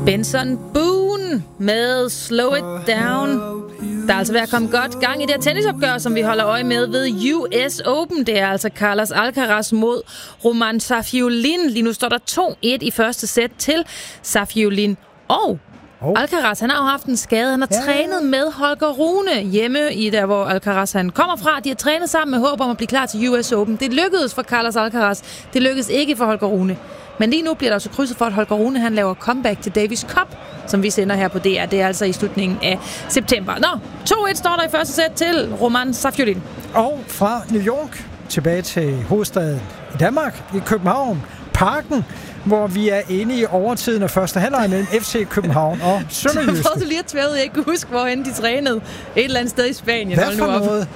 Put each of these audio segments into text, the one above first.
Benson Boone med Slow It Down. Der er altså ved at komme godt gang i det her tennisopgør, som vi holder øje med ved US Open. Det er altså Carlos Alcaraz mod Roman Safiullin. Lige nu står der 2-1 i første sæt til Safiullin. Og Alcaraz, han har jo haft en skade. Han har trænet med Holger Rune hjemme i der, hvor Alcaraz han kommer fra. De har trænet sammen med håb om at blive klar til US Open. Det lykkedes for Carlos Alcaraz. Det lykkedes ikke for Holger Rune. Men lige nu bliver der også krydset for, at Holger Rune han laver comeback til Davis Cup, som vi sender her på DR. Det er altså i slutningen af september. 2-1 står der i første sæt til Roman Safiullin. Og fra New York tilbage til hovedstaden i Danmark, i København, Parken, hvor vi er inde i overtiden af første halvleg mellem FC København og Sønderjyske. Så prøvede lige at tvære ud, jeg ikke kunne huske, hvorhen de trænede. Et eller andet sted i Spanien. Hvad for noget?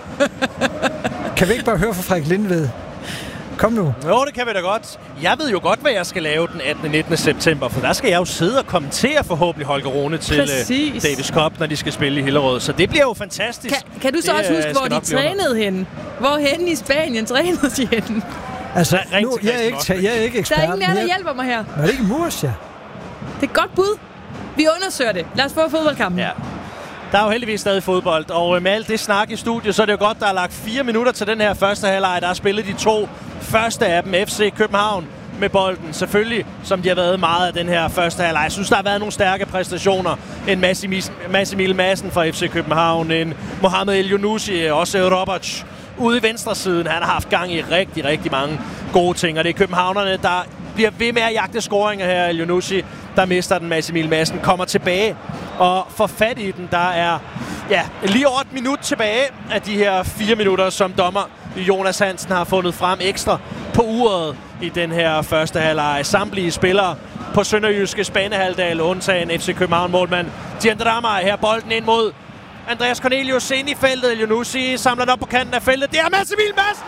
Kan vi ikke bare høre fra Frederik Lindved? Kom nu. Jo, det kan vi da godt. Jeg ved jo godt, hvad jeg skal lave den 18. og 19. september, for der skal jeg jo sidde og kommentere forhåbentlig Holger Rune til Davis Cup, når de skal spille i Hillerød. Så det bliver jo fantastisk. Kan du så også huske, hvor de trænede henne? Hvorhen i Spanien trænede de henne? Altså, nu, jeg er ikke ekspert. Der er ingen af der hjælper mig her. Men er det ikke Murcia? Det er et godt bud. Vi undersøger det. Lad os få fodboldkampen. Ja. Der er jo heldigvis stadig fodbold, og med alt det snak i studiet, så er det jo godt, der er lagt 4 minutter til den her første halvleg. Der er spillet de 2 første af dem, FC København med bolden. Selvfølgelig, som de har været meget af den her første halvleg. Jeg synes, der har været nogle stærke præstationer. En Massimil Madsen fra FC København, en Mohamed El Younousi, også Robert ude i venstre siden. Han har haft gang i rigtig, rigtig mange gode ting, og det er københavnerne, der bliver ved med at jagte scoringer her. El Younousi, der mister den. Massimil Madsen kommer tilbage og får fat i den. Der er lige over et minut tilbage af de her 4 minutter, som dommer Jonas Hansen har fundet frem ekstra på uret i den her første halvleg. Samtlige spillere på Sønderjyske banehalvdel, undtagen FC København målmand Diandrama. Her bolden ind mod Andreas Cornelius ind i feltet. El Younousi samler den op på kanten af feltet. Det er Massimil Madsen!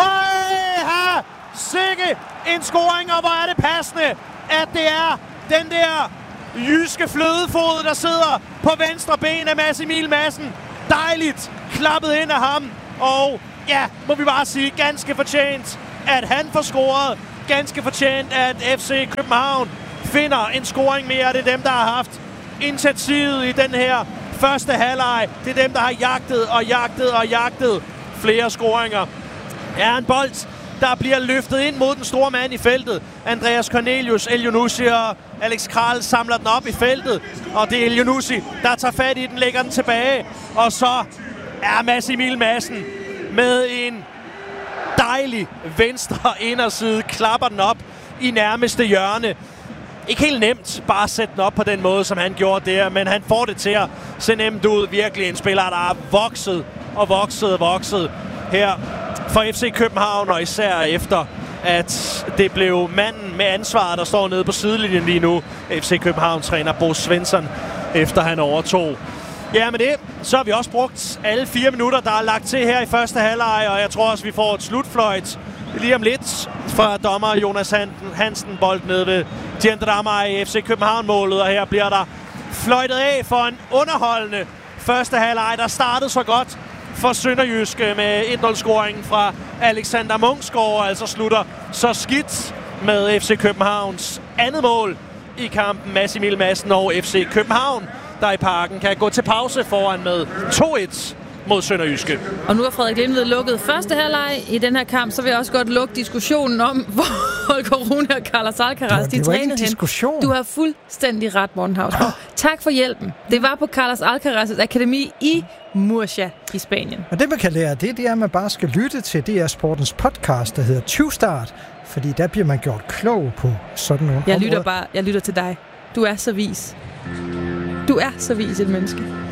Her sikke en scoring, og hvor er det passende, at det er den der jyske flødefod, der sidder på venstre ben af Massimil Madsen. Dejligt klappet ind af ham. Og ja, må vi bare sige, ganske fortjent, at han får scoret. Ganske fortjent, at FC København finder en scoring mere. Det er dem, der har haft initiativet i den her første halvleg. Det er dem, der har jagtet flere scoringer. Er en bold, der bliver løftet ind mod den store mand i feltet. Andreas Cornelius, El Younousi og Alex Kral samler den op i feltet. Og det er El Younousi, der tager fat i den, lægger den tilbage. Og så er Massimil Madsen med en dejlig venstre inderside, klapper den op i nærmeste hjørne. Ikke helt nemt bare at sætte den op på den måde, som han gjorde der, men han får det til at se nemt ud. Virkelig en spiller, der har vokset her for FC København, og især efter, at det blev manden med ansvaret, der står nede på sidelinjen lige nu. FC København-træner Bo Svensson, efter han overtog. Ja, med det, så har vi også brugt alle 4 minutter, der er lagt til her i første halvleg, og jeg tror også, vi får et slutfløjt lige om lidt fra dommer Jonas Hansen, bold nede ved Diandrama i FC København-målet, og her bliver der fløjtet af for en underholdende første halvleg, der startede så godt for Sønderjyske med 1-0-scoringen fra Alexander Munksgaard, altså slutter så skidt med FC Københavns andet mål i kampen. Massimil Madsen og FC København, der i Parken kan gå til pause foran med 2-1 mod Sønderjyske. Og nu har Frederik Lindved lukket første halvleg i den her kamp, så vil jeg også godt lukke diskussionen om, hvor Holger Rune og Carlos Alcaraz de trænede hen. Du har fuldstændig ret, Morten Hausgaard. Tak for hjælpen. Det var på Carlos Alcaraz' akademi i Murcia i Spanien. Og det man kan lære, det er, at man bare skal lytte til DR Sportens podcast, der hedder 20start, fordi der bliver man gjort klog på sådan nogle områder. Jeg lytter til dig. Du er så vis. Du er så vis et menneske.